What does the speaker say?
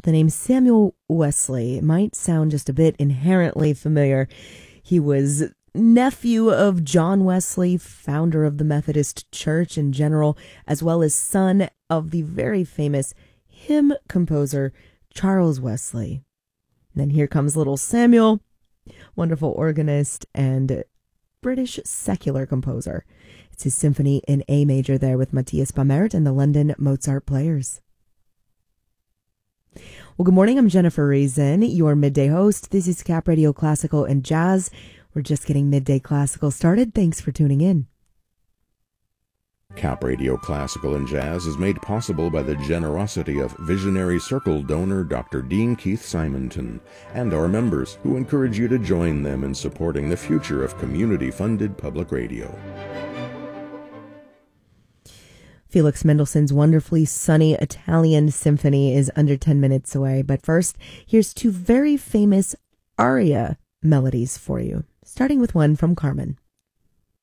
The name Samuel Wesley might sound just a bit inherently familiar. He was nephew of John Wesley, founder of the Methodist Church in general, as well as son of the very famous hymn composer Charles Wesley. And then here comes little Samuel, wonderful organist and British secular composer. It's his symphony in A major there with Matthias Bamert and the London Mozart Players. Well, good morning. I'm Jennifer Reason, your midday host. This is Cap Radio Classical and Jazz. We're just getting Midday Classical started. Thanks for tuning in. Cap Radio Classical and Jazz is made possible by the generosity of Visionary Circle donor Dr. Dean Keith Simonton and our members, who encourage you to join them in supporting the future of community-funded public radio. Felix Mendelssohn's wonderfully sunny Italian symphony is under 10 minutes away. But first, here's two very famous aria melodies for you, starting with one from Carmen.